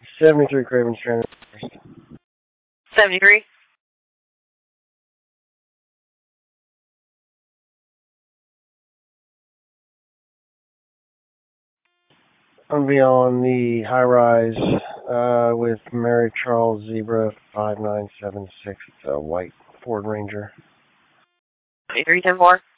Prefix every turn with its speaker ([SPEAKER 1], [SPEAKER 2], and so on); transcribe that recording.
[SPEAKER 1] 73 Craven Strand.
[SPEAKER 2] 73.
[SPEAKER 1] I'll be on the high rise with Mary Charles Zebra 5976. It's a white Ford Ranger.
[SPEAKER 2] 2310-4.